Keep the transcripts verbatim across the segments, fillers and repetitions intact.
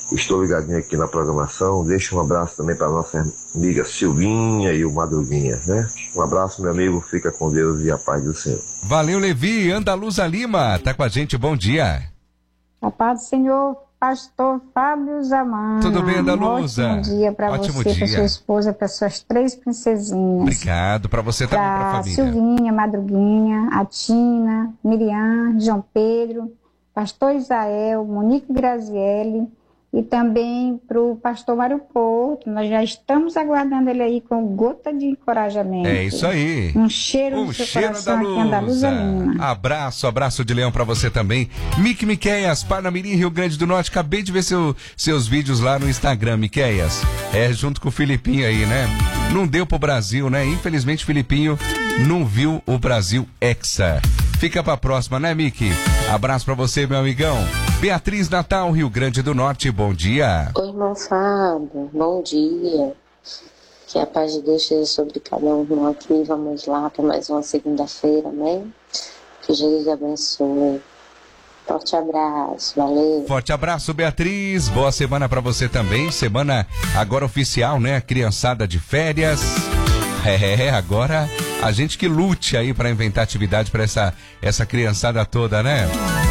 Estou ligadinho aqui na programação. Deixa um abraço também para nossa amiga Silvinha e o Madruguinha, né? Um abraço, meu amigo. Fica com Deus e a paz do Senhor. Valeu, Levi. Andaluza Lima tá com a gente. Bom dia. A paz do Senhor, pastor Fábio Zamana. Tudo bem, Andaluza? Um ótimo dia para você, para sua esposa, para suas três princesinhas. Obrigado. Para você também, para a família. Silvinha, Madruguinha, a Tina, Miriam, João Pedro, pastor Isael, Monique Graziele e também para o pastor Mário Porto. Nós já estamos aguardando ele aí com gota de encorajamento. É isso aí. Um cheiro um no seu cheiro coração Andaluza. aqui, Andaluza Lima. Abraço, abraço de leão para você também. Mick Miqueias, Parnamirim, Rio Grande do Norte. Acabei de ver seu, seus vídeos lá no Instagram, Miqueias. É, junto com o Filipinho aí, né? Não deu pro Brasil, né? Infelizmente, Filipinho não viu o Brasil Hexa. Fica pra próxima, né, Mickey? Abraço pra você, meu amigão. Beatriz Natal, Rio Grande do Norte, bom dia. Oi, irmão Fábio, bom dia. Que a paz de Deus seja sobre cada um aqui. Vamos lá para mais uma segunda-feira, amém? Que Jesus abençoe. Forte abraço, valeu. Forte abraço, Beatriz. Boa semana pra você também. Semana agora oficial, né? Criançada de férias. É, agora a gente que lute aí pra inventar atividade pra essa, essa criançada toda, né?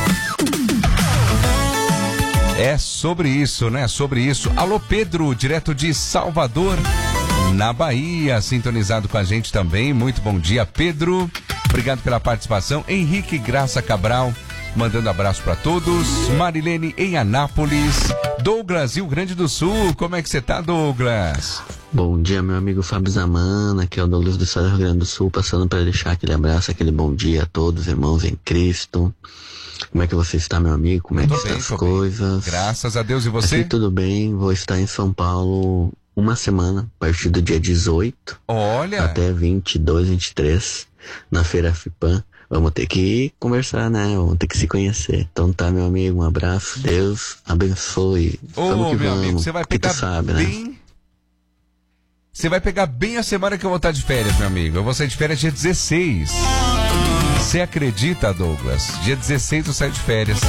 É sobre isso, né? Sobre isso. Alô, Pedro, direto de Salvador, na Bahia, sintonizado com a gente também. Muito bom dia, Pedro. Obrigado pela participação. Henrique Graça Cabral, mandando abraço para todos. Marilene em Anápolis. Douglas, Rio Grande do Sul. Como é que você tá, Douglas? Bom dia, meu amigo Fábio Zamana, que é o Douglas do Estado do Rio Grande do Sul, passando para deixar aquele abraço, aquele bom dia a todos, irmãos em Cristo. Como é que você está, meu amigo? Como é que estão as coisas? Bem. Graças a Deus, e você? Aqui tudo bem, vou estar em São Paulo uma semana, a partir do dia dezoito. Olha! Até vinte e dois, vinte e três, na Feira FIPAM. Vamos ter que conversar, né? Vamos ter que se conhecer. Então tá, meu amigo, um abraço, Deus abençoe. Ô, vamos que meu vamos. amigo, você vai pegar sabe, bem... né? Você vai pegar bem a semana que eu vou estar de férias, meu amigo. Eu vou sair de férias dia dezesseis. Você acredita, Douglas? Dia dezesseis eu saio de férias.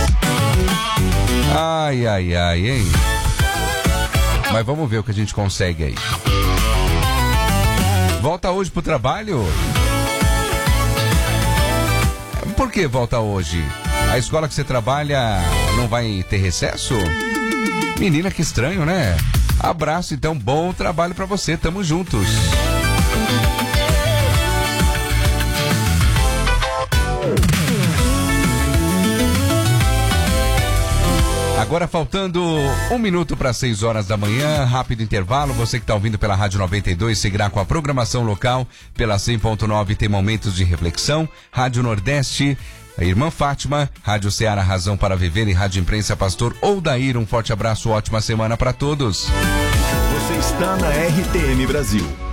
Ai, ai, ai, hein? Mas vamos ver o que a gente consegue aí. Volta hoje pro trabalho? Por que volta hoje? A escola que você trabalha não vai ter recesso? Menina, que estranho, né? Abraço, então, bom trabalho pra você, tamo juntos. Agora faltando um minuto para seis horas da manhã, rápido intervalo. Você que está ouvindo pela Rádio noventa e dois seguirá com a programação local. Pela cem ponto nove tem momentos de reflexão. Rádio Nordeste, a Irmã Fátima, Rádio Ceará Razão para Viver e Rádio Imprensa Pastor Odair. Um forte abraço, ótima semana para todos. Você está na R T M Brasil.